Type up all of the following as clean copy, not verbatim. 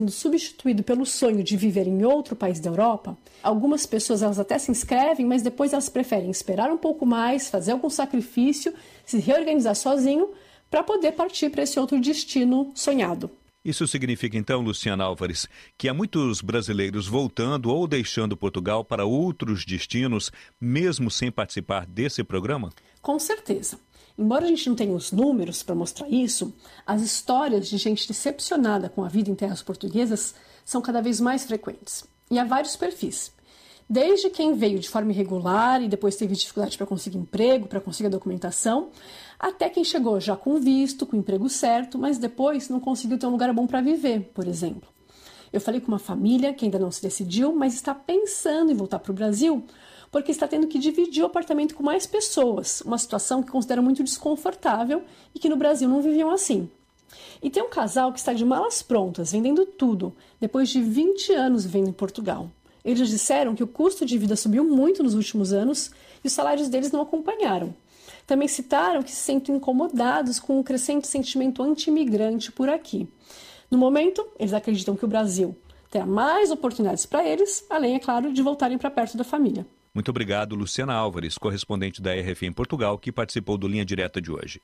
substituído pelo sonho de viver em outro país da Europa, algumas pessoas elas até se inscrevem, mas depois elas preferem esperar um pouco mais, fazer algum sacrifício, se reorganizar sozinho para poder partir para esse outro destino sonhado. Isso significa então, Luciana Álvares, que há muitos brasileiros voltando ou deixando Portugal para outros destinos, mesmo sem participar desse programa? Com certeza. Embora a gente não tenha os números para mostrar isso, as histórias de gente decepcionada com a vida em terras portuguesas são cada vez mais frequentes. E há vários perfis. Desde quem veio de forma irregular e depois teve dificuldade para conseguir emprego, para conseguir a documentação, até quem chegou já com visto, com o emprego certo, mas depois não conseguiu ter um lugar bom para viver, por exemplo. Eu falei com uma família que ainda não se decidiu, mas está pensando em voltar para o Brasil, porque está tendo que dividir o apartamento com mais pessoas, uma situação que considera muito desconfortável e que no Brasil não viviam assim. E tem um casal que está de malas prontas, vendendo tudo, depois de 20 anos vivendo em Portugal. Eles disseram que o custo de vida subiu muito nos últimos anos e os salários deles não acompanharam. Também citaram que se sentem incomodados com o crescente sentimento anti-imigrante por aqui. No momento, eles acreditam que o Brasil terá mais oportunidades para eles, além, é claro, de voltarem para perto da família. Muito obrigado, Luciana Álvares, correspondente da RFI em Portugal, que participou do Linha Direta de hoje.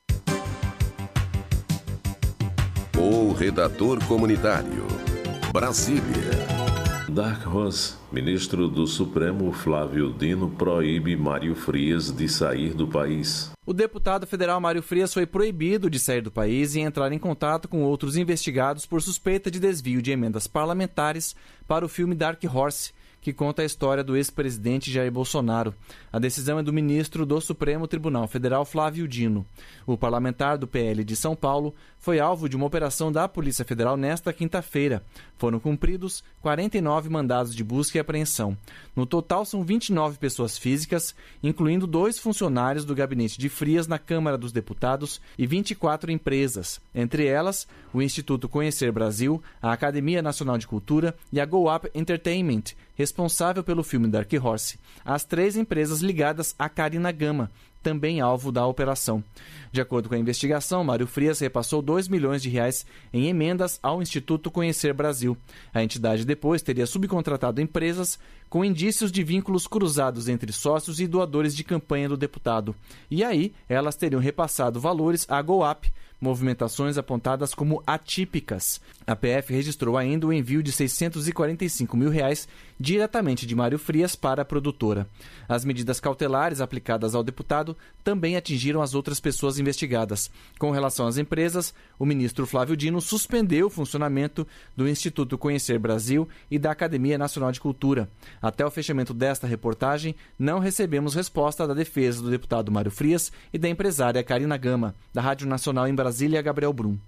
O redator comunitário. Brasília. Dark Horse, ministro do Supremo Flávio Dino proíbe Mário Frias de sair do país. O deputado federal Mário Frias foi proibido de sair do país e entrar em contato com outros investigados por suspeita de desvio de emendas parlamentares para o filme Dark Horse, que conta a história do ex-presidente Jair Bolsonaro. A decisão é do ministro do Supremo Tribunal Federal, Flávio Dino. O parlamentar do PL de São Paulo foi alvo de uma operação da Polícia Federal nesta quinta-feira. Foram cumpridos 49 mandados de busca e apreensão. No total, são 29 pessoas físicas, incluindo 2 funcionários do gabinete de Frias na Câmara dos Deputados e 24 empresas, entre elas o Instituto Conhecer Brasil, a Academia Nacional de Cultura e a Go Up Entertainment, responsável pelo filme Dark Horse. As 3 empresas ligadas à Carina Gama, também alvo da operação. De acordo com a investigação, Mário Frias repassou R$2 milhões em emendas ao Instituto Conhecer Brasil. A entidade depois teria subcontratado empresas com indícios de vínculos cruzados entre sócios e doadores de campanha do deputado. E aí, elas teriam repassado valores à GoUp, movimentações apontadas como atípicas. A PF registrou ainda o envio de R$645 mil diretamente de Mário Frias para a produtora. As medidas cautelares aplicadas ao deputado também atingiram as outras pessoas investigadas. Com relação às empresas, o ministro Flávio Dino suspendeu o funcionamento do Instituto Conhecer Brasil e da Academia Nacional de Cultura. Até o fechamento desta reportagem, não recebemos resposta da defesa do deputado Mário Frias e da empresária Carina Gama. Da Rádio Nacional em Brasília, Gabriel Brum.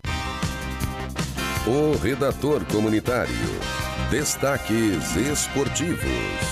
O redator comunitário. Destaques esportivos.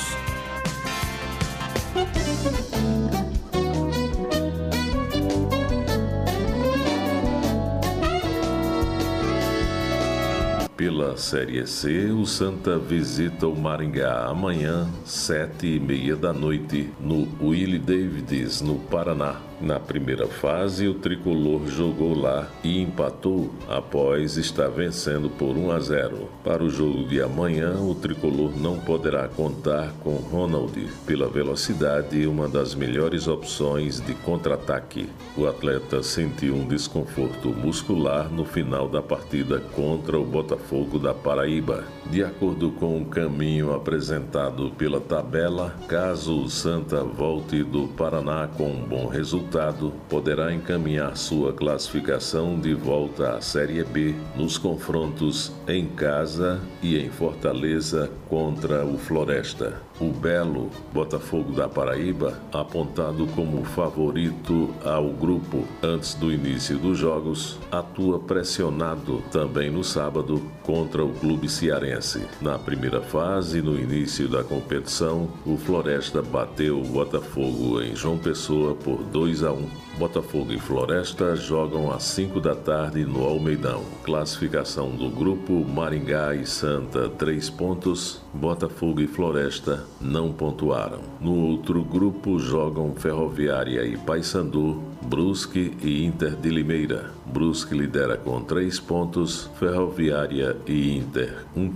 Pela Série C, o Santa visita o Maringá amanhã, 19h30, no Willie Davids, no Paraná. Na primeira fase, o tricolor jogou lá e empatou após estar vencendo por 1-0. Para o jogo de amanhã, o tricolor não poderá contar com Ronald pela velocidade e uma das melhores opções de contra-ataque. O atleta sentiu um desconforto muscular no final da partida contra o Botafogo da Paraíba. De acordo com o caminho apresentado pela tabela, caso o Santa volte do Paraná com um bom resultado, poderá encaminhar sua classificação de volta à Série B nos confrontos em casa e em Fortaleza contra o Floresta. O Belo, Botafogo da Paraíba, apontado como favorito ao grupo antes do início dos jogos, atua pressionado também no sábado contra o clube cearense. Na primeira fase, no início da competição, o Floresta bateu o Botafogo em João Pessoa por 2-1. Botafogo e Floresta jogam às 5 da tarde no Almeidão. Classificação do grupo: Maringá e Santa, 3 pontos. Botafogo e Floresta não pontuaram. No outro grupo jogam Ferroviária e Paysandu, Brusque e Inter de Limeira. Brusque lidera com 3 pontos, Ferroviária e Inter 1